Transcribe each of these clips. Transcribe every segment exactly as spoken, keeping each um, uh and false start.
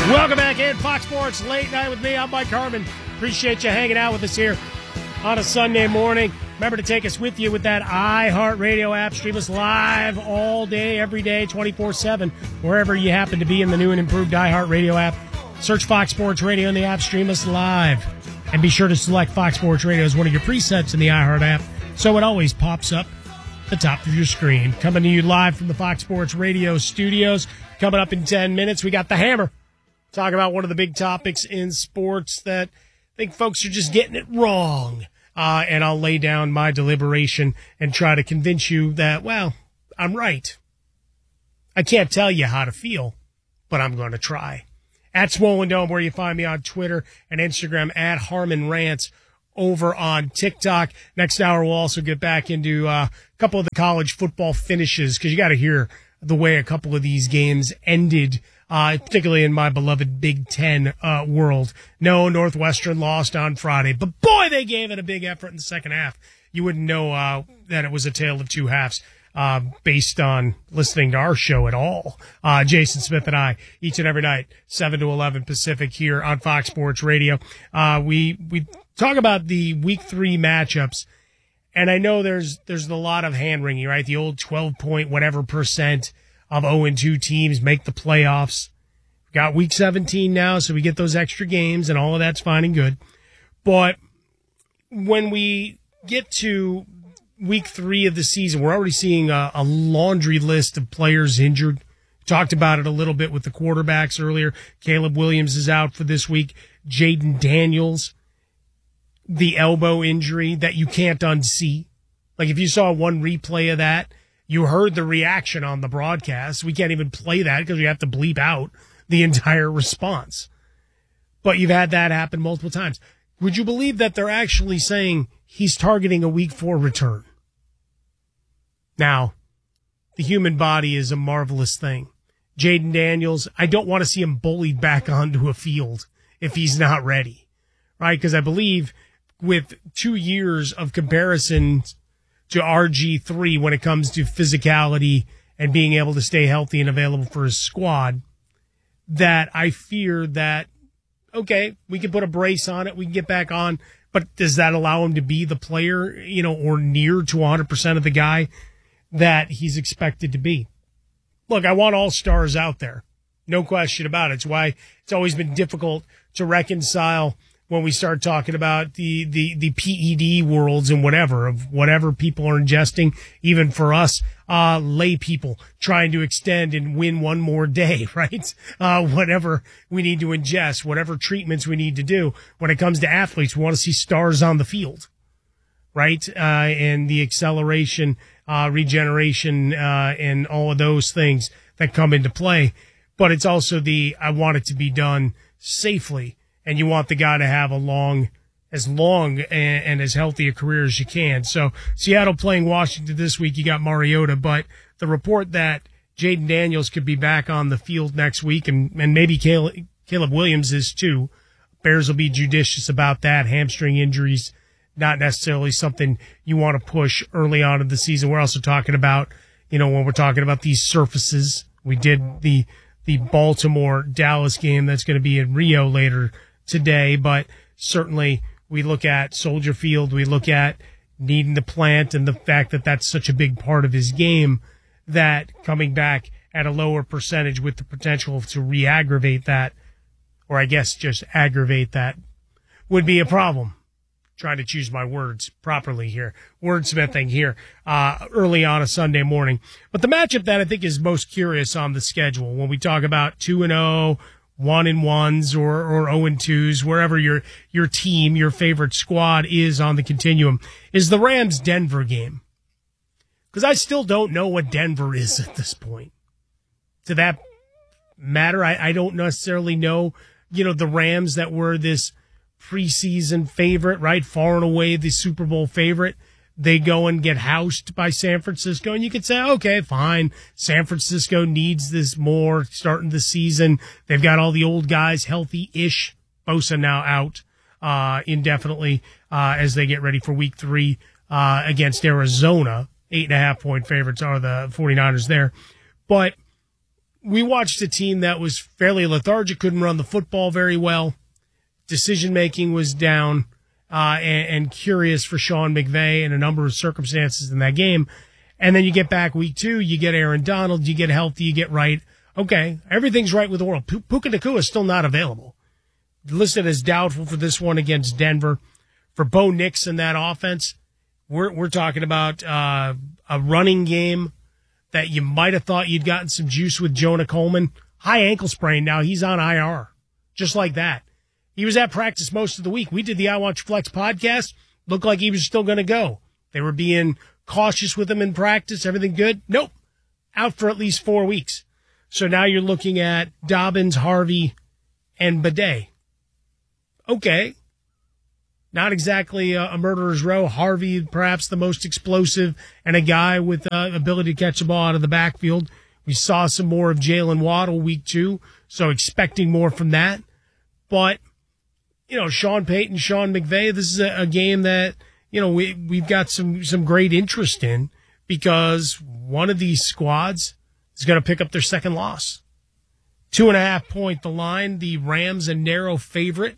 Welcome back in Fox Sports Late Night with me. I'm Mike Harmon. Appreciate you hanging out with us here on a Sunday morning. Remember to take us with you with that iHeartRadio app. Stream us live all day, every day, twenty-four seven, wherever you happen to be in the new and improved iHeartRadio app. Search Fox Sports Radio in the app. Stream us live. And be sure to select Fox Sports Radio as one of your presets in the iHeart app so it always pops up at the top of your screen. Coming to you live from the Fox Sports Radio studios. Coming up in ten minutes, we got the Hammer. Talk about one of the big topics in sports that I think folks are just getting it wrong. Uh, and I'll lay down my deliberation and try to convince you that, well, I'm right. I can't tell you how to feel, but I'm going to try. At Swollen Dome, where you find me on Twitter and Instagram, at Harmon Rants over on TikTok. Next hour, we'll also get back into uh, a couple of the college football finishes, because you got to hear the way a couple of these games ended, uh, particularly in my beloved Big Ten uh, world. No, Northwestern lost on Friday, but boy, they gave it a big effort in the second half. You wouldn't know uh, that it was a tale of two halves uh, based on listening to our show at all. Uh, Jason Smith and I, each and every night, seven to eleven Pacific here on Fox Sports Radio. Uh, we we talk about the week three matchups. And I know there's there's a lot of hand-wringing, right? The old twelve point whatever percent of oh and two teams make the playoffs. We got week seventeen now, so we get those extra games, and all of that's fine and good. But when we get to week three of the season, we're already seeing a, a laundry list of players injured. Talked about it a little bit with the quarterbacks earlier. Caleb Williams is out for this week. Jaden Daniels, the elbow injury that you can't unsee. Like, if you saw one replay of that, you heard the reaction on the broadcast. We can't even play that because we have to bleep out the entire response. But you've had that happen multiple times. Would you believe that they're actually saying he's targeting a week four return? Now, the human body is a marvelous thing. Jaden Daniels, I don't want to see him bullied back onto a field if he's not ready, right? Because I believe with two years of comparison to R G three when it comes to physicality and being able to stay healthy and available for his squad, that I fear that, okay, we can put a brace on it, we can get back on, but does that allow him to be the player, you know, or near to one hundred percent of the guy that he's expected to be? Look, I want all stars out there. No question about it. It's why it's always been difficult to reconcile when we start talking about the, the, the P E D worlds and whatever, of whatever people are ingesting, even for us, uh, lay people trying to extend and win one more day, right? Uh, whatever we need to ingest, whatever treatments we need to do. When it comes to athletes, we want to see stars on the field, right? Uh, and the acceleration, uh, regeneration, uh, and all of those things that come into play. But it's also the, I want it to be done safely. And you want the guy to have a long, as long and, and as healthy a career as you can. So Seattle playing Washington this week. You got Mariota, but the report that Jaden Daniels could be back on the field next week, and, and maybe Caleb, Caleb Williams is too. Bears will be judicious about that. Hamstring injuries, not necessarily something you want to push early on in the season. We're also talking about, you know, when we're talking about these surfaces, we did the, the Baltimore-Dallas game that's going to be in Rio later today, but certainly we look at Soldier Field, we look at needing to plant and the fact that that's such a big part of his game, that coming back at a lower percentage with the potential to re-aggravate that, or I guess just aggravate that, would be a problem. Trying to choose my words properly here. Wordsmithing here uh, early on a Sunday morning. But the matchup that I think is most curious on the schedule, when we talk about two and oh, one and ones or, or oh and twos, wherever your, your team, your favorite squad is on the continuum, is the Rams-Denver game. Because I still don't know what Denver is at this point. To that matter, I, I don't necessarily know, you know, the Rams that were this preseason favorite, right? Far and away the Super Bowl favorite. They go and get housed by San Francisco, and you could say, okay, fine. San Francisco needs this more starting the season. They've got all the old guys healthy-ish. Bosa now out uh, indefinitely uh, as they get ready for week three uh, against Arizona. Eight and a half point favorites are the 49ers there. But we watched a team that was fairly lethargic, couldn't run the football very well. Decision-making was down, uh, and, and curious for Sean McVay in a number of circumstances in that game. And then you get back week two, you get Aaron Donald, you get healthy, you get right. Okay, everything's right with the world. P- Puka Nacua is still not available. Listed as doubtful for this one against Denver. For Bo Nix in that offense, we're we're talking about uh, a running game that you might have thought you'd gotten some juice with Jonah Coleman. High ankle sprain, now he's on I R. Just like that. He was at practice most of the week. We did the I Watch Flex podcast. Looked like he was still going to go. They were being cautious with him in practice. Everything good? Nope. Out for at least four weeks. So now you're looking at Dobbins, Harvey, and Bidet. Okay. Not exactly a, a murderer's row. Harvey, perhaps the most explosive, and a guy with uh, ability to catch the ball out of the backfield. We saw some more of Jalen Waddle week two, so expecting more from that. But, you know, Sean Payton, Sean McVay, this is a, a game that, you know, we, we've got some, some great interest in because one of these squads is going to pick up their second loss. Two and a half point the line. The Rams a narrow favorite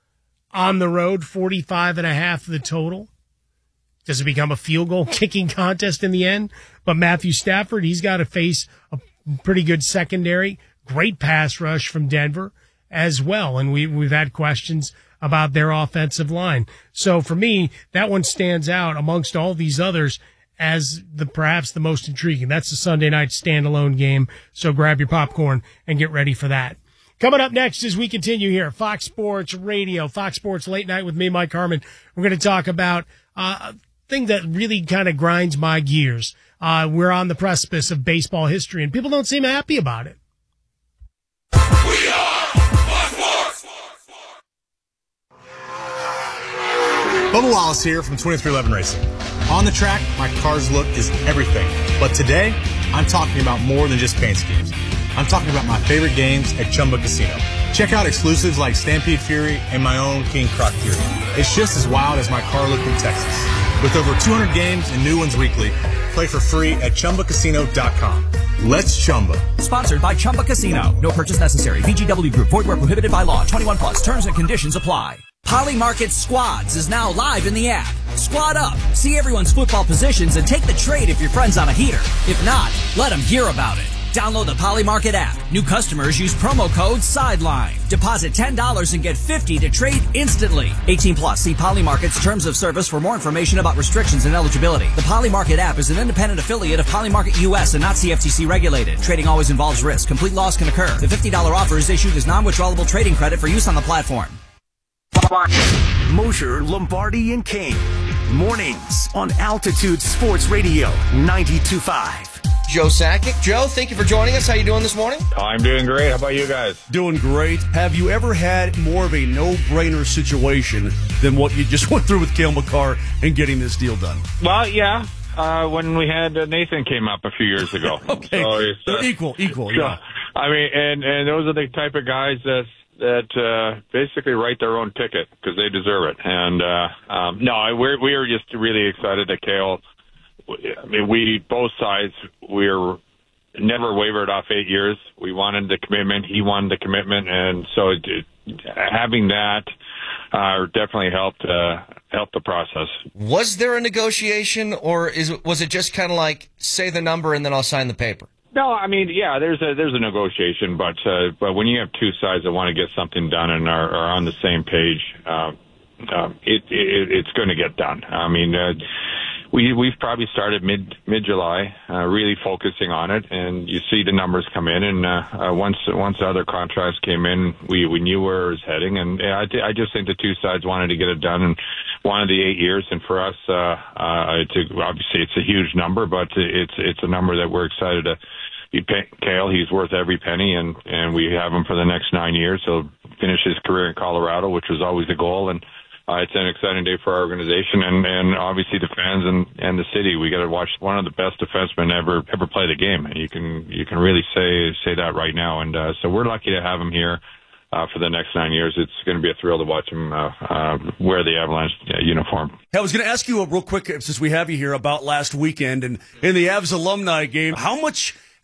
on the road, forty-five and a half the total. Does it become a field goal kicking contest in the end? But Matthew Stafford, he's got to face a pretty good secondary. Great pass rush from Denver as well. And we, we've had questions about their offensive line. So for me, that one stands out amongst all these others as the perhaps the most intriguing. That's the Sunday night standalone game. So grab your popcorn and get ready for that. Coming up next as we continue here, Fox Sports Radio, Fox Sports Late Night with me, Mike Harmon. We're going to talk about uh, a thing that really kind of grinds my gears. Uh, we're on the precipice of baseball history, and people don't seem happy about it. We are Fox Sports! Bubba Wallace here from twenty-three eleven Racing. On the track, my car's look is everything. But today, I'm talking about more than just paint schemes. I'm talking about my favorite games at Chumba Casino. Check out exclusives like Stampede Fury and my own King Croc Fury. It's just as wild as my car look in Texas. With over two hundred games and new ones weekly, play for free at Chumba Casino dot com. Let's Chumba. Sponsored by Chumba Casino. No purchase necessary. V G W Group. Void where prohibited by law. twenty-one plus. Terms and conditions apply. Polymarket Squads is now live in the app. Squad up, see everyone's football positions, and take the trade if your friend's on a heater. If not, let them hear about it. Download the Polymarket app. New customers use promo code SIDELINE. Deposit ten dollars and get fifty dollars to trade instantly. eighteen plus. See Polymarket's terms of service for more information about restrictions and eligibility. The Polymarket app is an independent affiliate of Polymarket U S and not C F T C regulated. Trading always involves risk. Complete loss can occur. The fifty dollars offer is issued as non-withdrawable trading credit for use on the platform. Mosher, Lombardi, and Kane. Mornings on Altitude Sports Radio ninety-two point five. Joe Sakic. Joe, thank you for joining us. How you doing this morning? I'm doing great. How about you guys? Doing great. Have you ever had more of a no-brainer situation than what you just went through with Cale Makar and getting this deal done? Well, yeah. Uh, when we had uh, Nathan came up a few years ago. Okay. So it's, uh, equal, equal, so, yeah. I mean, and, and those are the type of guys that that uh, basically write their own ticket because they deserve it. And uh, um, no, we're we are just really excited that Cale. I mean, we both sides we're never wavered off eight years. We wanted the commitment. He wanted the commitment, and so it, it, having that uh, definitely helped uh, help the process. Was there a negotiation, or is was it just kind of like say the number and then I'll sign the paper? No, I mean, yeah, there's a there's a negotiation, but uh, but when you have two sides that want to get something done and are, are on the same page, uh, uh, it, it it's going to get done. I mean, uh, we we've probably started mid mid July, uh, really focusing on it, and you see the numbers come in, and uh, uh, once once the other contracts came in, we we knew where it was heading, and I I just think the two sides wanted to get it done and wanted the eight years, and for us, uh, uh, it's a, obviously it's a huge number, but it's it's a number that we're excited to. Cale, he's worth every penny, and, and we have him for the next nine years. He'll finish his career in Colorado, which was always the goal, and uh, it's an exciting day for our organization and, and obviously the fans and, and the city. We got to watch one of the best defensemen ever ever play the game, and you can you can really say say that right now. And uh, so we're lucky to have him here uh, for the next nine years. It's going to be a thrill to watch him uh, uh, wear the Avalanche uh, uniform. I was going to ask you a real quick, since we have you here, about last weekend and in the Avs alumni game. How much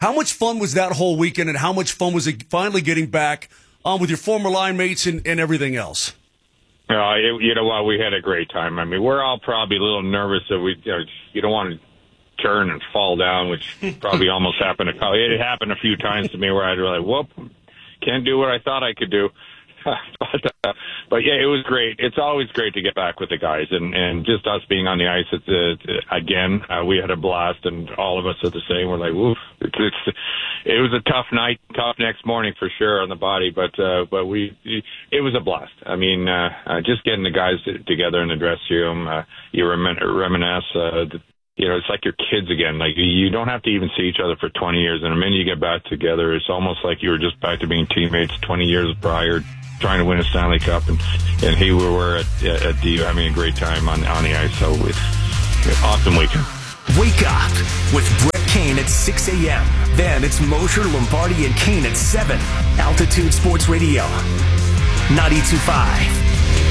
How much fun was that whole weekend, and how much fun was it finally getting back um, with your former line mates and, and everything else? Uh, it, you know what? We had a great time. I mean, we're all probably a little nervous that we, you know, you don't want to turn and fall down, which probably almost happened. A, it happened a few times to me where I'd be like, whoop, can't do what I thought I could do. but, uh, but yeah, it was great. It's always great to get back with the guys, and, and just us being on the ice. It's, uh, again, uh, we had a blast, and all of us are the same. We're like, woof. It's, it's, it was a tough night, tough next morning for sure on the body, but uh, but we, it was a blast. I mean, uh, uh, just getting the guys together in the dressing room, uh, you remin- reminisce. Uh, the, You know, it's like your kids again. Like, you don't have to even see each other for twenty years. And the minute you get back together, it's almost like you were just back to being teammates twenty years prior, trying to win a Stanley Cup. And, and here we were at, at D U having a great time on, on the ice. So it's an awesome weekend. Wake up with Brett Kane at six a.m. Then it's Mosher, Lombardi, and Kane at seven. Altitude Sports Radio, ninety-two point five.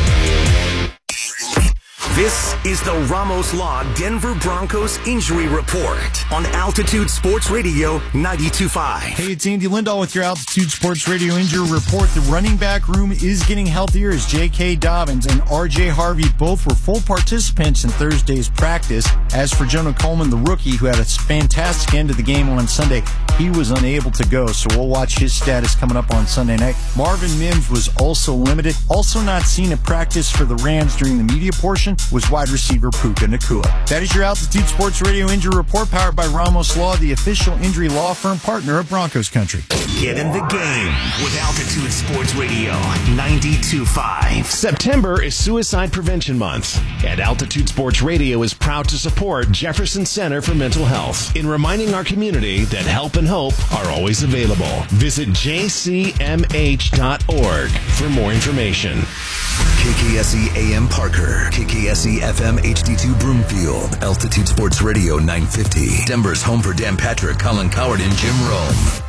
This is the Ramos Law Denver Broncos Injury Report on Altitude Sports Radio ninety-two point five. Hey, it's Andy Lindahl with your Altitude Sports Radio Injury Report. The running back room is getting healthier as J K. Dobbins and R J. Harvey both were full participants in Thursday's practice. As for Jonah Coleman, the rookie, who had a fantastic end of the game on Sunday, he was unable to go, so we'll watch his status coming up on Sunday night. Marvin Mims was also limited. Also not seen at practice for the Rams during the media portion was wide receiver Puka Nacua. That is your Altitude Sports Radio Injury Report, powered by Ramos Law, the official injury law firm partner of Broncos Country. Get in the game with Altitude Sports Radio ninety-two point five. September is Suicide Prevention Month, and Altitude Sports Radio is proud to support Jefferson Center for Mental Health in reminding our community that help and hope are always available. Visit j c m h dot org for more information. K K S E A M Parker, K K S E F M H D two Broomfield, Altitude Sports Radio nine fifty. Denver's home for Dan Patrick, Colin Coward, and Jim Rome.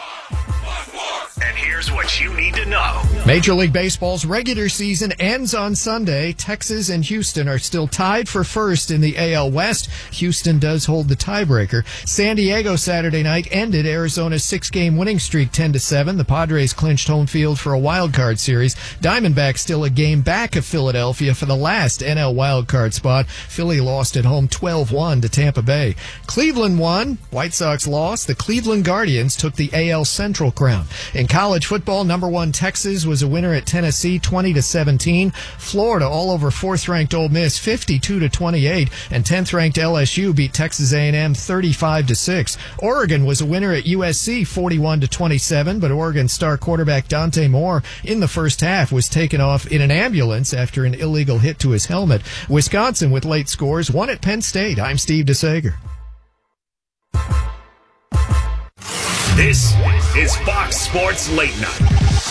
And here's what you need to know. Major League Baseball's regular season ends on Sunday. Texas and Houston are still tied for first in the A L West. Houston does hold the tiebreaker. San Diego Saturday night ended Arizona's six-game winning streak ten to seven. The Padres clinched home field for a wild card series. Diamondbacks still a game back of Philadelphia for the last N L wild card spot. Philly lost at home twelve one to Tampa Bay. Cleveland won. White Sox lost. The Cleveland Guardians took the A L Central crown. In college football, number one Texas was a winner at Tennessee twenty to seventeen. Florida all over fourth-ranked Ole Miss fifty-two to twenty-eight, and tenth-ranked L S U beat Texas A and M thirty-five to six. Oregon was a winner at U S C forty-one to twenty-seven, but Oregon star quarterback Dante Moore in the first half was taken off in an ambulance after an illegal hit to his helmet. Wisconsin with late scores won at Penn State. I'm Steve DeSager. This is Fox Sports Late Night.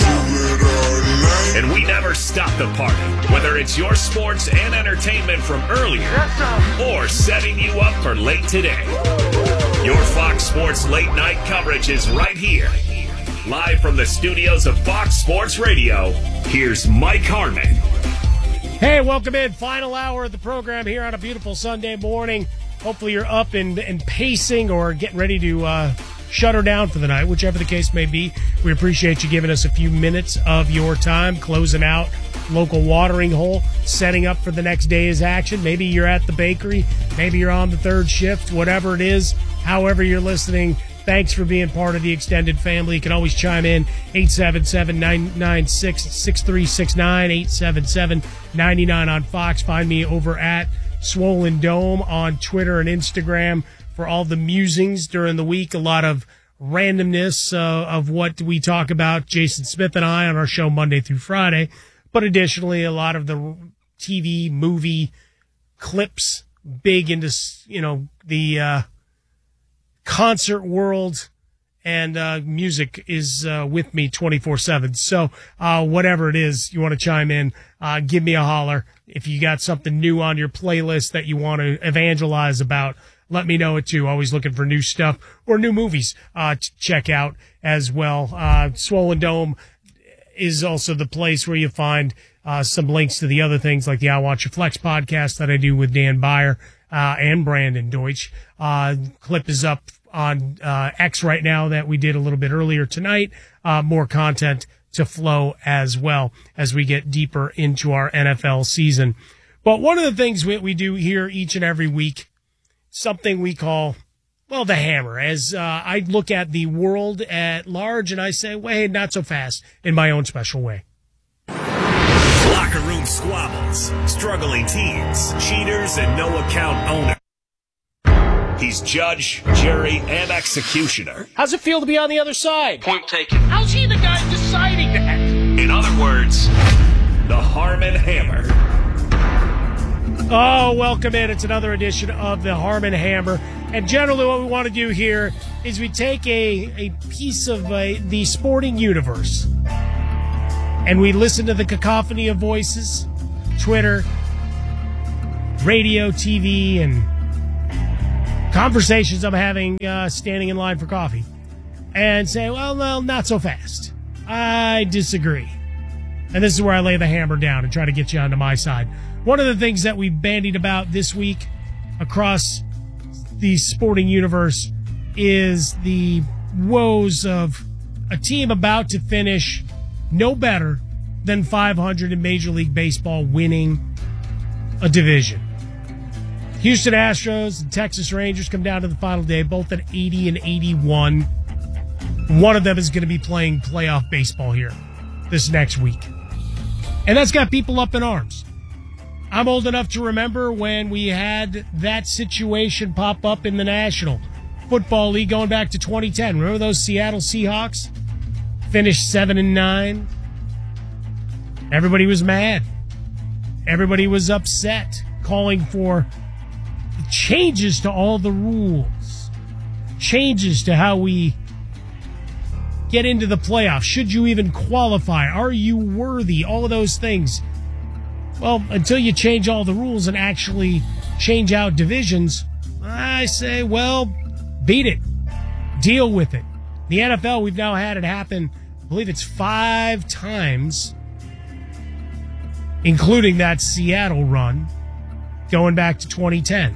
And we never stop the party, whether it's your sports and entertainment from earlier or setting you up for late today. Your Fox Sports Late Night coverage is right here. Live from the studios of Fox Sports Radio, here's Mike Harmon. Hey, welcome in. Final hour of the program here on a beautiful Sunday morning. Hopefully you're up and, and pacing or getting ready to uh, shut her down for the night, whichever the case may be. We appreciate you giving us a few minutes of your time, closing out local watering hole, setting up for the next day's action. Maybe you're at the bakery. Maybe you're on the third shift, whatever it is, however you're listening. Thanks for being part of the extended family. You can always chime in, eight seven seven, nine nine six, six three six nine, eight seven seven, nine nine on Fox. Find me over at Swollen Dome on Twitter and Instagram for all the musings during the week. A lot of randomness uh, of what we talk about, Jason Smith and I, on our show Monday through Friday. But additionally, a lot of the T V, movie clips, big into, you know, the uh, concert world, and uh, music is uh, with me twenty-four seven. So uh, whatever it is, you want to chime in, uh, give me a holler. If you got something new on your playlist that you want to evangelize about, let me know it too. Always looking for new stuff or new movies uh, to check out as well. Uh, Swollen Dome is also the place where you find uh, some links to the other things like the I Want Your Flex podcast that I do with Dan Beyer uh, and Brandon Deutsch. Uh, clip is up on uh, X right now that we did a little bit earlier tonight. Uh, more content to flow as well as we get deeper into our N F L season. But one of the things we, we do here each and every week, something we call, well, the hammer, as uh, I look at the world at large and I say, wait, not so fast, in my own special way. Locker room squabbles, struggling teams, cheaters, and no-account owners. He's judge, jury, and executioner. How's it feel to be on the other side? Point taken. How's he the guy deciding that? In other words, the Harmon Hammer. Oh, welcome in. It's another edition of the Harmon Hammer. And generally what we want to do here is we take a, a piece of uh, the sporting universe and we listen to the cacophony of voices, Twitter, radio, T V, and conversations I'm having uh, standing in line for coffee, and say, well, well, not so fast. I disagree. And this is where I lay the hammer down and try to get you onto my side. One of the things that we bandied about this week across the sporting universe is the woes of a team about to finish no better than five hundred in Major League Baseball, winning a division. Houston Astros and Texas Rangers come down to the final day, both at eighty and eighty-one. One of them is going to be playing playoff baseball here this next week. And that's got people up in arms. I'm old enough to remember when we had that situation pop up in the National Football League going back to twenty ten. Remember those Seattle Seahawks? Finished seven and nine. Everybody was mad. Everybody was upset, calling for changes to all the rules, changes to how we get into the playoffs. Should you even qualify? Are you worthy? All of those things. Well, until you change all the rules and actually change out divisions, I say, well, beat it. Deal with it. The N F L, we've now had it happen, I believe it's five times, including that Seattle run going back to twenty ten.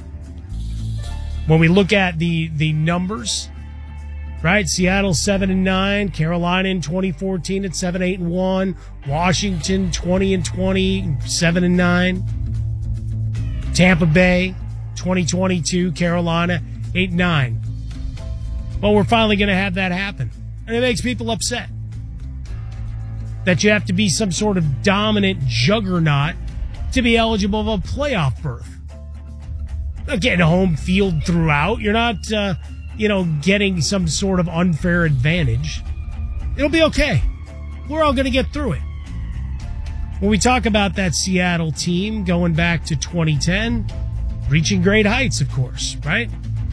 When we look at the, the numbers, right? Seattle seven and nine, Carolina in twenty fourteen at seven, eight and one, Washington twenty and twenty, seven and nine, Tampa Bay twenty twenty-two, Carolina eight and nine. Well, we're finally going to have that happen. And it makes people upset that you have to be some sort of dominant juggernaut to be eligible of a playoff berth. Not getting home field throughout. You're not, uh, you know, getting some sort of unfair advantage. It'll be okay. We're all going to get through it. When we talk about that Seattle team going back to twenty ten, reaching great heights, of course, right?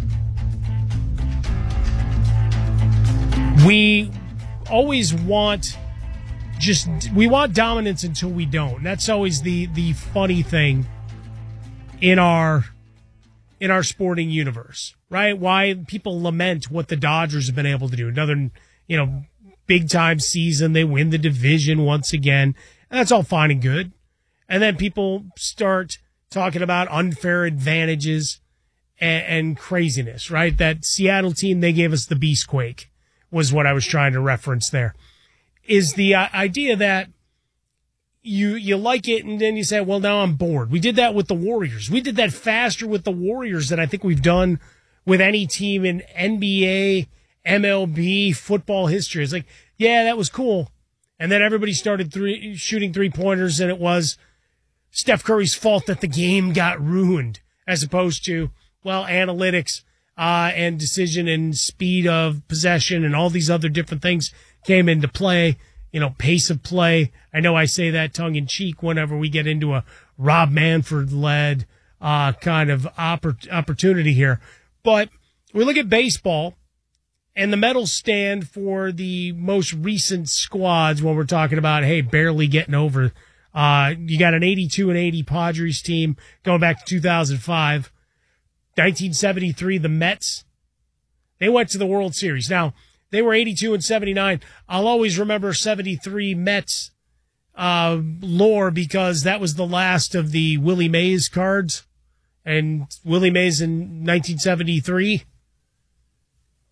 We always want just, we want dominance until we don't. That's always the, the funny thing in our, in our sporting universe, right? Why people lament what the Dodgers have been able to do. Another, you know, big time season. They win the division once again. And that's all fine and good. And then people start talking about unfair advantages and, and craziness, right? That Seattle team, they gave us the Beastquake, was what I was trying to reference there. Is the uh, idea that you you like it and then you say, well, now I'm bored. We did that with the Warriors. We did that faster with the Warriors than I think we've done with any team in N B A, M L B, football history. It's like, yeah, that was cool. And then everybody started three, shooting three-pointers, and it was Steph Curry's fault that the game got ruined, as opposed to, well, analytics uh, and decision and speed of possession and all these other different things came into play. You know, pace of play. I know I say that tongue-in-cheek whenever we get into a Rob Manfred-led uh, kind of oppor- opportunity here. But we look at baseball, and the medals stand for the most recent squads when we're talking about, hey, barely getting over. Uh, you got an eighty-two and eighty Padres team going back to two thousand five. nineteen seventy-three, the Mets, they went to the World Series. Now, they were eighty-two and seventy-nine. I'll always remember seventy-three Mets uh, lore because that was the last of the Willie Mays cards. And Willie Mays in nineteen seventy-three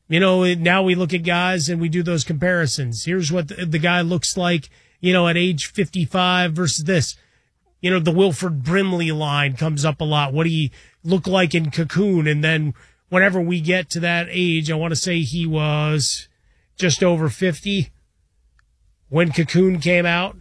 You know, now we look at guys and we do those comparisons. Here's what the, the guy looks like, you know, at age fifty-five versus this. You know, the Wilford Brimley line comes up a lot. What do he look like in Cocoon? And then whenever we get to that age, I want to say he was just over fifty when Cocoon came out.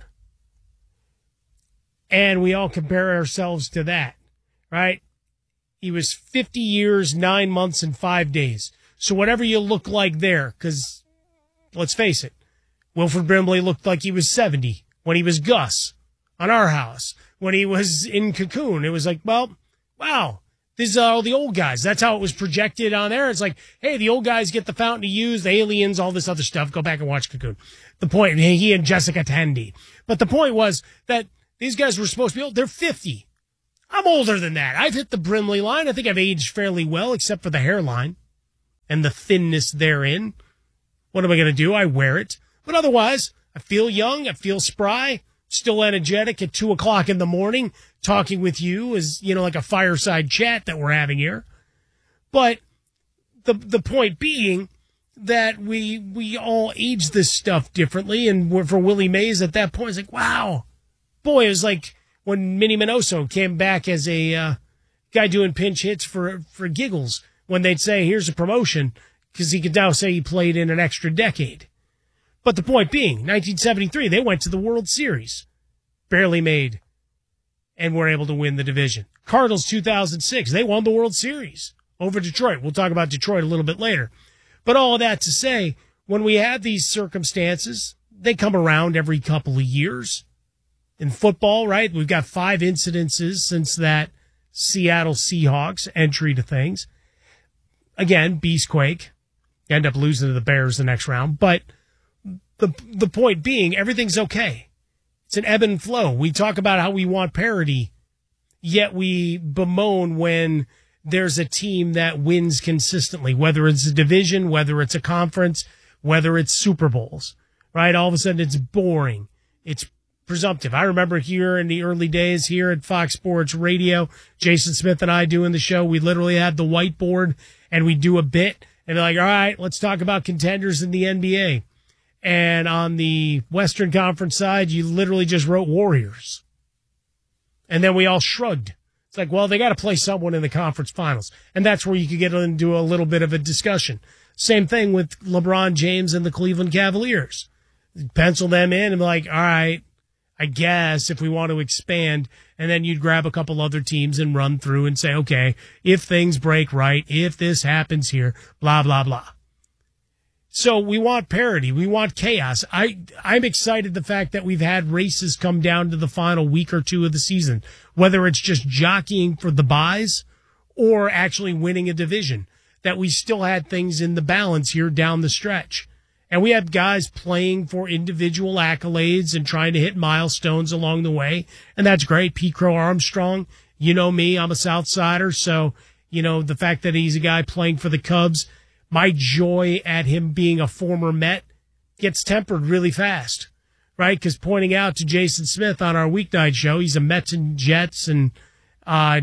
And we all compare ourselves to that, right? He was fifty years, nine months, and five days. So whatever you look like there, because let's face it, Wilford Brimley looked like he was seventy when he was Gus on Our House. When he was in Cocoon, it was like, well, wow, these are all the old guys. That's how it was projected on there. It's like, hey, the old guys get the fountain to use, the aliens, all this other stuff. Go back and watch Cocoon. The point, he and Jessica Tandy. But the point was that these guys were supposed to be old. They're fifty. I'm older than that. I've hit the Brimley line. I think I've aged fairly well, except for the hairline and the thinness therein. What am I going to do? I wear it. But otherwise, I feel young. I feel spry. Still energetic at two o'clock in the morning, talking with you as, you know, like a fireside chat that we're having here. But the the point being that we we all age this stuff differently. And for Willie Mays at that point, it's like, wow. Boy, it was like when Minnie Minoso came back as a uh, guy doing pinch hits for, for giggles when they'd say, here's a promotion, because he could now say he played in an extra decade. But the point being, nineteen seventy-three, they went to the World Series, barely made, and were able to win the division. Cardinals two thousand six, they won the World Series over Detroit. We'll talk about Detroit a little bit later. But all of that to say, when we have these circumstances, they come around every couple of years. In football, right, we've got five incidences since that Seattle Seahawks entry to things. Again, Beastquake. End up losing to the Bears the next round. But the the point being, everything's okay. It's an ebb and flow. We talk about how we want parity, yet we bemoan when there's a team that wins consistently, whether it's a division, whether it's a conference, whether it's Super Bowls, right? All of a sudden it's boring. It's presumptive. I remember here in the early days here at Fox Sports Radio, Jason Smith and I doing the show, we literally had the whiteboard and we do a bit and they're like, all right, let's talk about contenders in the N B A. And on the Western Conference side, you literally just wrote Warriors. And then we all shrugged. It's like, well, they got to play someone in the conference finals. And that's where you could get into a little bit of a discussion. Same thing with LeBron James and the Cleveland Cavaliers. Pencil them in and be like, all right, I guess if we want to expand, and then you'd grab a couple other teams and run through and say, okay, if things break right, if this happens here, blah, blah, blah. So we want parity. We want chaos. I, I'm excited the fact that we've had races come down to the final week or two of the season, whether it's just jockeying for the buys or actually winning a division, that we still had things in the balance here down the stretch. And we have guys playing for individual accolades and trying to hit milestones along the way. And that's great. Pete Crow Armstrong, you know me, I'm a South Sider. So, you know, the fact that he's a guy playing for the Cubs, my joy at him being a former Met gets tempered really fast, right? Because pointing out to Jason Smith on our weeknight show, he's a Mets and Jets and uh,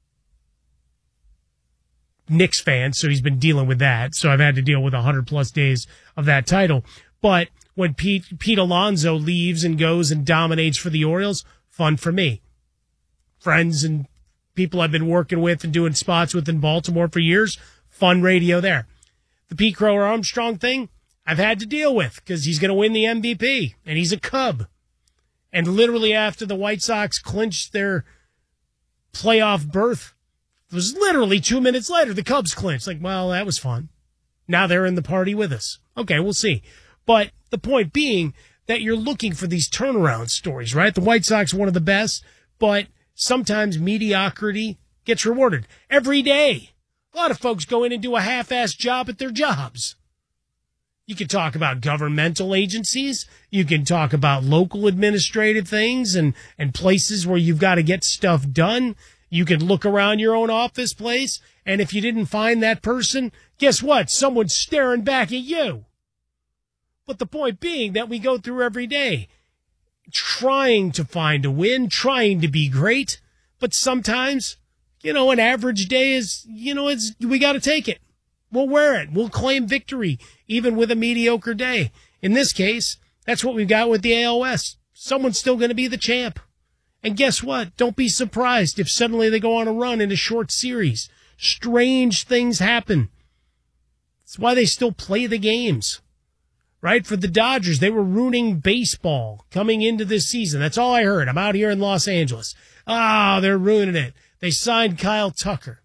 Knicks fan, so he's been dealing with that. So I've had to deal with one hundred plus days of that title. But when Pete, Pete Alonso leaves and goes and dominates for the Orioles, fun for me. Friends and people I've been working with and doing spots with in Baltimore for years, fun radio there. The Pete Crow Armstrong thing, I've had to deal with because he's going to win the M V P, and he's a Cub. And literally after the White Sox clinched their playoff berth, it was literally two minutes later, the Cubs clinched. Like, well, that was fun. Now they're in the party with us. Okay, we'll see. But the point being that you're looking for these turnaround stories, right? The White Sox are one of the best, but sometimes mediocrity gets rewarded. Every day, a lot of folks go in and do a half-assed job at their jobs. You can talk about governmental agencies. You can talk about local administrative things and, and places where you've got to get stuff done. You can look around your own office place, and if you didn't find that person, guess what? Someone's staring back at you. But the point being that we go through every day trying to find a win, trying to be great, but sometimes, you know, an average day is, you know, it's we got to take it. We'll wear it. We'll claim victory, even with a mediocre day. In this case, that's what we've got with the A L West. Someone's still going to be the champ. And guess what? Don't be surprised if suddenly they go on a run in a short series. Strange things happen. That's why they still play the games. Right? For the Dodgers, they were ruining baseball coming into this season. That's all I heard. I'm out here in Los Angeles. Oh, they're ruining it. They signed Kyle Tucker.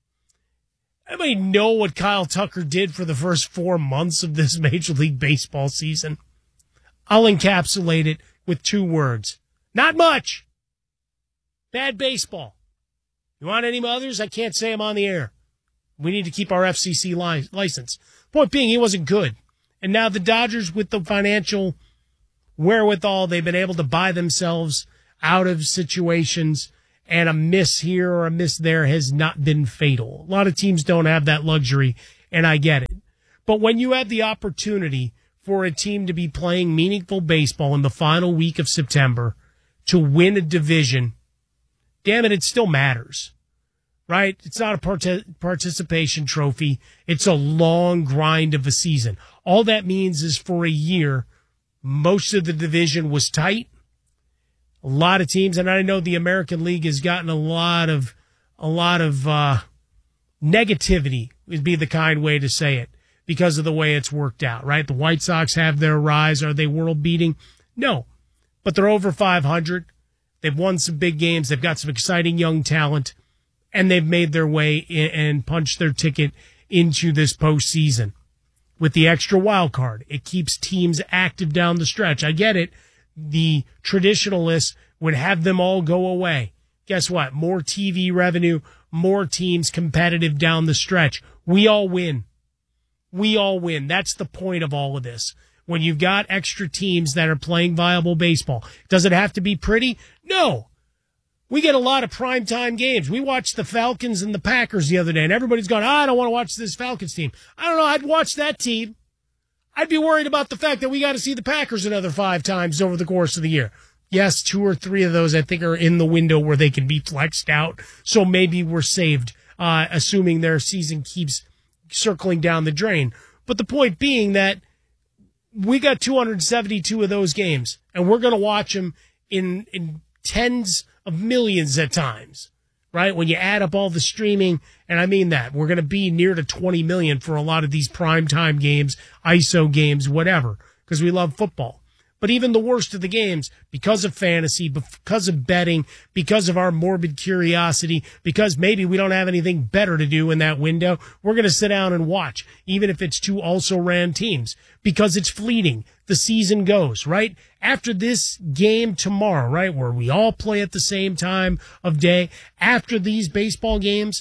Anybody know what Kyle Tucker did for the first four months of this Major League Baseball season? I'll encapsulate it with two words. Not much. Bad baseball. You want any others? I can't say them on the air. We need to keep our F C C li- license. Point being, he wasn't good. And now the Dodgers, with the financial wherewithal, they've been able to buy themselves out of situations, and a miss here or a miss there has not been fatal. A lot of teams don't have that luxury, and I get it. But when you have the opportunity for a team to be playing meaningful baseball in the final week of September to win a division, damn it, it still matters. Right? It's not a part- participation trophy. It's a long grind of a season. All that means is for a year, most of the division was tight. A lot of teams, and I know the American League has gotten a lot of, a lot of, uh, negativity would be the kind way to say it because of the way it's worked out, right? The White Sox have their rise. Are they world beating? No, but they're over five hundred. They've won some big games. They've got some exciting young talent. And they've made their way in and punched their ticket into this postseason. With the extra wild card, it keeps teams active down the stretch. I get it. The traditionalists would have them all go away. Guess what? More T V revenue, more teams competitive down the stretch. We all win. We all win. That's the point of all of this. When you've got extra teams that are playing viable baseball, does it have to be pretty? No. We get a lot of primetime games. We watched the Falcons and the Packers the other day, and everybody's going, oh, I don't want to watch this Falcons team. I don't know. I'd watch that team. I'd be worried about the fact that we got to see the Packers another five times over the course of the year. Yes, two or three of those, I think, are in the window where they can be flexed out. So maybe we're saved, uh, assuming their season keeps circling down the drain. But the point being that we got two hundred seventy-two of those games, and we're going to watch them in, in tens of millions at times, right? When you add up all the streaming, and I mean that, we're going to be near to twenty million for a lot of these primetime games, I S O games, whatever, because we love football. But even the worst of the games, because of fantasy, because of betting, because of our morbid curiosity, because maybe we don't have anything better to do in that window, we're going to sit down and watch, even if it's two also-ran teams, because it's fleeting. The season goes, right? After this game tomorrow, right, where we all play at the same time of day, after these baseball games,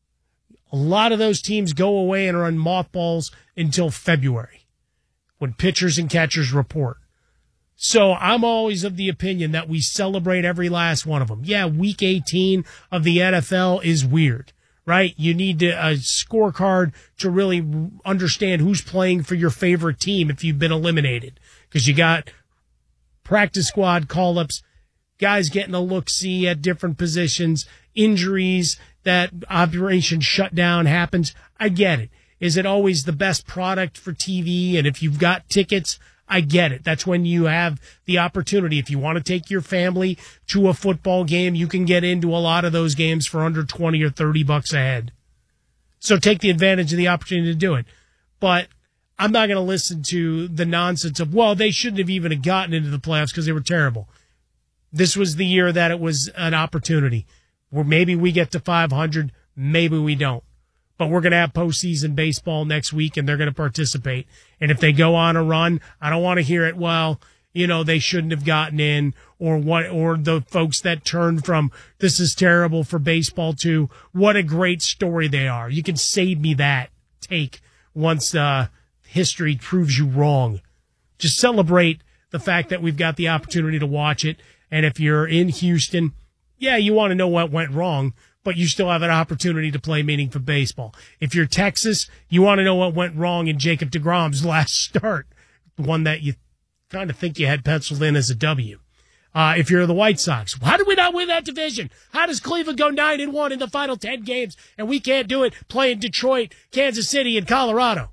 a lot of those teams go away and are on mothballs until February, when pitchers and catchers report. So I'm always of the opinion that we celebrate every last one of them. Yeah, week eighteen of the N F L is weird, right? You need to, a scorecard to really understand who's playing for your favorite team if you've been eliminated. Because you got practice squad call-ups, guys getting a look-see at different positions, injuries, that operation shutdown happens. I get it. Is it always the best product for T V? And if you've got tickets, I get it. That's when you have the opportunity. If you want to take your family to a football game, you can get into a lot of those games for under twenty or thirty bucks a head. So take the advantage of the opportunity to do it. But I'm not going to listen to the nonsense of, well, they shouldn't have even gotten into the playoffs because they were terrible. This was the year that it was an opportunity where maybe we get to five hundred, maybe we don't. But we're going to have postseason baseball next week, and they're going to participate. And if they go on a run, I don't want to hear it, well, you know, they shouldn't have gotten in, or what, or the folks that turned from this is terrible for baseball to what a great story they are. You can save me that take once uh, history proves you wrong. Just celebrate the fact that we've got the opportunity to watch it. And if you're in Houston, yeah, you want to know what went wrong, but you still have an opportunity to play meaningful baseball. If you're Texas, you want to know what went wrong in Jacob deGrom's last start, the one that you kind of think you had penciled in as a W. Uh, if you're the White Sox, how did we not win that division? How does Cleveland go nine and one in the final ten games and we can't do it playing Detroit, Kansas City, and Colorado?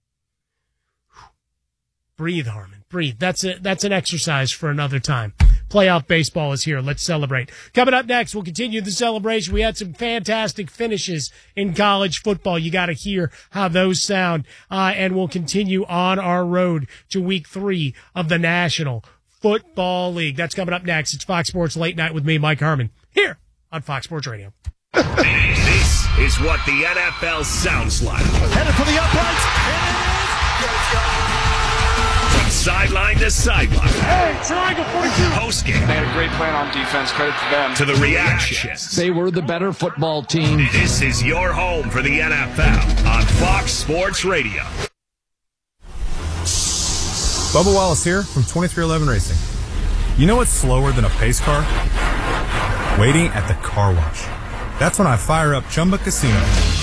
Breathe, Harmon. Breathe. That's a, that's an exercise for another time. Playoff baseball is here. Let's celebrate. Coming up next, we'll continue the celebration. We had some fantastic finishes in college football. You got to hear how those sound. Uh, and we'll continue on our road to week three of the National Football League. That's coming up next. It's Fox Sports Late Night with me, Mike Harmon, here on Fox Sports Radio. This is what the N F L sounds like. Headed for the uprights. From sideline to sideline. Hey, triangle forty-two. Post game. They had a great plan on defense. Credit to them. To the reactions. They were the better football team. This is your home for the N F L on Fox Sports Radio. Bubba Wallace here from twenty-three eleven Racing. You know what's slower than a pace car? Waiting at the car wash. That's when I fire up Chumba Casino.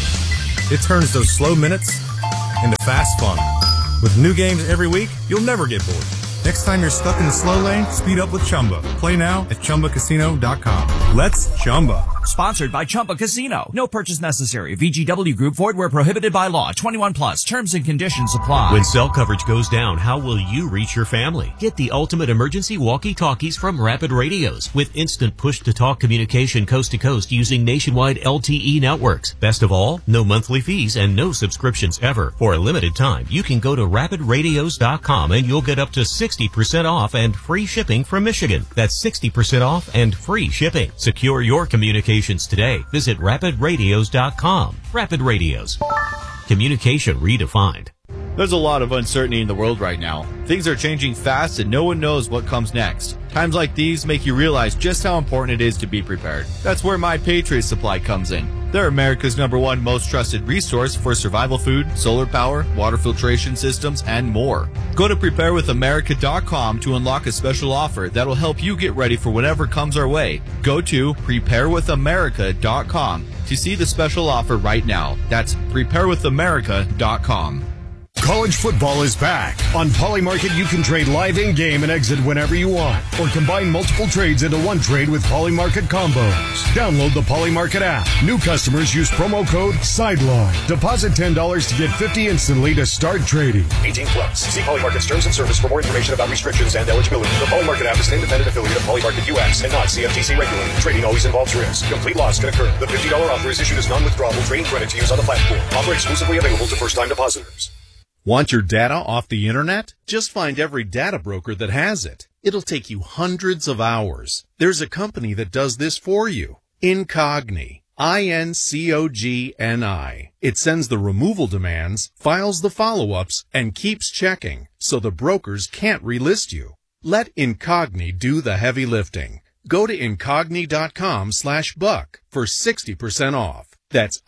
It turns those slow minutes into fast fun. With new games every week, you'll never get bored. Next time you're stuck in the slow lane, speed up with Chumba. Play now at Chumba Casino dot com. Let's Chumba. Sponsored by Chumba Casino. No purchase necessary. V G W Group. Void where prohibited by law. twenty-one plus. Terms and conditions apply. When cell coverage goes down, how will you reach your family? Get the ultimate emergency walkie-talkies from Rapid Radios with instant push-to-talk communication coast to coast using nationwide L T E networks. Best of all, no monthly fees and no subscriptions ever. For a limited time, you can go to rapid radios dot com and you'll get up to sixty percent off and free shipping from Michigan. That's sixty percent off and free shipping. Secure your communications today. Visit rapid radios dot com. Rapid Radios. Communication redefined. There's a lot of uncertainty in the world right now. Things are changing fast and no one knows what comes next. Times like these make you realize just how important it is to be prepared. That's where My Patriot Supply comes in. They're America's number one most trusted resource for survival food, solar power, water filtration systems, and more. Go to prepare with america dot com to unlock a special offer that'll help you get ready for whatever comes our way. Go to prepare with america dot com to see the special offer right now. That's prepare with america dot com. College football is back. On Polymarket, you can trade live in-game and exit whenever you want, or combine multiple trades into one trade with Polymarket combos. Download the Polymarket app. New customers use promo code SIDELINE. Deposit ten dollars to get fifty dollars instantly to start trading. eighteen plus. See Polymarket's terms and service for more information about restrictions and eligibility. The Polymarket app is an independent affiliate of Polymarket U S and not C F T C regulated. Trading always involves risk. Complete loss can occur. The fifty dollars offer is issued as non-withdrawable trading credit to use on the platform. Offer exclusively available to first-time depositors. Want your data off the internet? Just find every data broker that has it. It'll take you hundreds of hours. There's a company that does this for you. Incogni. I N C O G N I. It sends the removal demands, files the follow-ups, and keeps checking, so the brokers can't relist you. Let Incogni do the heavy lifting. Go to incogni dot com slash buck for sixty percent off. That's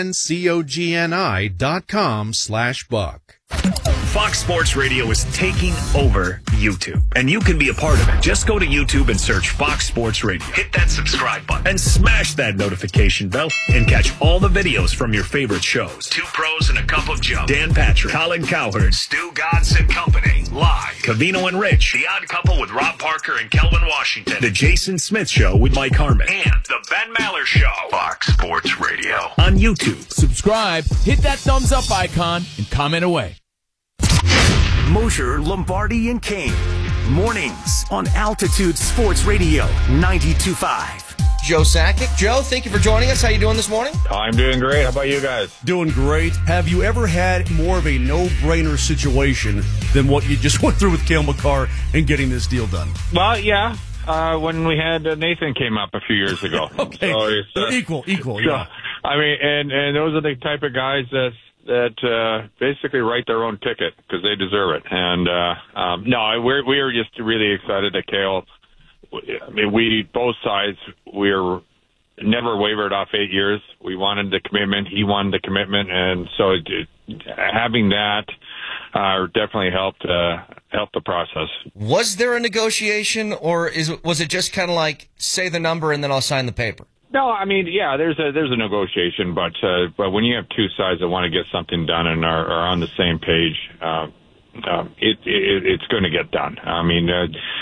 I-N-C-O-G-N-I dot com slash buck. Fox Sports Radio is taking over YouTube, and you can be a part of it. Just go to YouTube and search Fox Sports Radio. Hit that subscribe button and smash that notification bell and catch all the videos from your favorite shows. Two Pros and a Cup of Joe. Dan Patrick, Colin Cowherd, Stu Godson Company, live. Cavino and Rich, The Odd Couple with Rob Parker and Kelvin Washington. The Jason Smith Show with Mike Harmon. And The Ben Maller Show. Fox Sports Radio. On YouTube. Subscribe, hit that thumbs up icon, and comment away. Mosher, Lombardi, and Kane. Mornings on Altitude Sports Radio ninety-two point five. Joe Sakic. Joe, thank you for joining us. How you doing this morning? I'm doing great. How about you guys? Doing great. Have you ever had more of a no-brainer situation than what you just went through with Cale Makar and getting this deal done? Well, yeah. Uh, when we had uh, Nathan came up a few years ago. Okay. So it's, uh, equal, equal, so, yeah. I mean, and, and those are the type of guys that that uh, basically write their own ticket because they deserve it. And uh, um, no, we're we are just really excited that Cale. I mean, we both sides we are never wavered off eight years. We wanted the commitment. He wanted the commitment, and so it, having that uh, definitely helped uh, helped the process. Was there a negotiation, or is was it just kind of like say the number and then I'll sign the paper? No, I mean, yeah, there's a there's a negotiation, but uh, but when you have two sides that want to get something done and are, are on the same page, uh, uh, it, it it's going to get done. I mean, uh,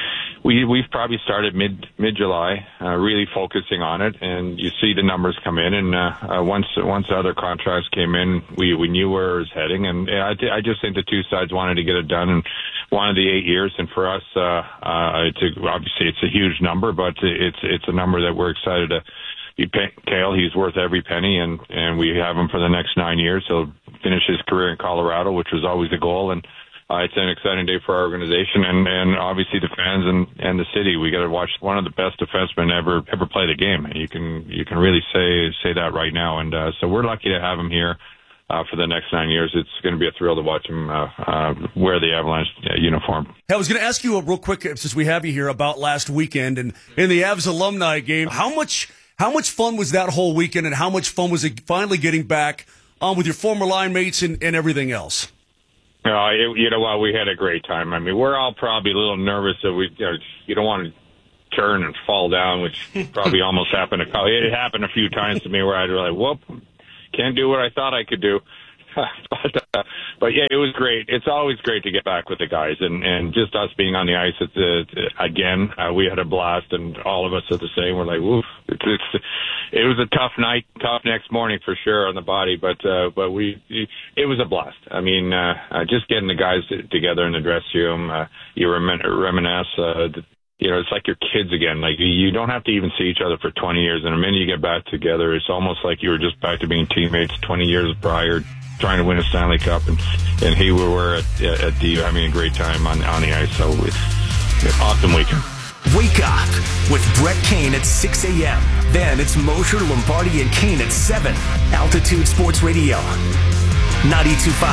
we we've probably started mid mid July, uh, really focusing on it, and you see the numbers come in. And uh, uh, once once other contracts came in, we we knew where it was heading, and I I just think the two sides wanted to get it done and wanted the eight years. And for us, uh, uh, it's a, obviously it's a huge number, but it's it's a number that we're excited to. Cale, he's worth every penny, and, and we have him for the next nine years. He'll finish his career in Colorado, which was always the goal, and uh, it's an exciting day for our organization and, and obviously the fans and, and the city. We got to watch one of the best defensemen ever ever play the game. You can you can really say say that right now, and uh, so we're lucky to have him here uh, for the next nine years. It's going to be a thrill to watch him uh, uh, wear the Avalanche uh, uniform. Hey, I was going to ask you a real quick, since we have you here, about last weekend and in the Avs alumni game. How much how much fun was that whole weekend, and how much fun was it finally getting back on with your former line mates and, and everything else? Uh, it, you know what? We had a great time. I mean, we're all probably a little nervous that we, you know, you don't want to turn and fall down, which probably almost happened. A, it happened a few times to me where I'd be like, whoop, can't do what I thought I could do. but, uh, but yeah, it was great. It's always great to get back with the guys, and, and just us being on the ice. It's, uh, again, uh, we had a blast, and all of us are the same. We're like, woof. It's, it's, it was a tough night, tough next morning for sure on the body, but uh, but we it was a blast. I mean, uh, uh, just getting the guys together in the dressing room, uh, you remin- reminisce. Uh, you know, it's like your kids again. Like, you don't have to even see each other for twenty years, and the minute you get back together, it's almost like you were just back to being teammates twenty years prior, trying to win a Stanley Cup, and and here we were at, at the having a great time on on the ice. So it's awesome weekend. Wake up with Brett Kane at six a.m. Then it's Mosher, Lombardi, and Kane at seven. Altitude Sports Radio, ninety-two point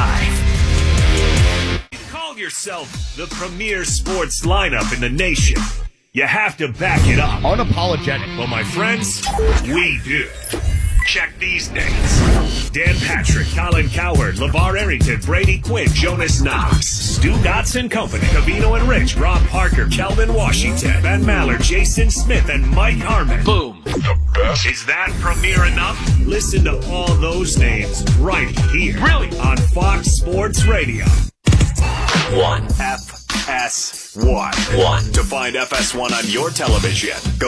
five. Call yourself the premier sports lineup in the nation. You have to back it up. Unapologetic. Well, my friends, we do. Check these names: Dan Patrick, Colin Cowherd, LeVar Arrington, Brady Quinn, Jonas Knox, Stu Dotson Company, Cavino and Rich, Rob Parker, Kelvin Washington, Ben Maller, Jason Smith, and Mike Harmon. Boom. The best. Is that premier enough? Listen to all those names right here. Really? On Fox Sports Radio. One. F S one. One. To find F S one on your television, go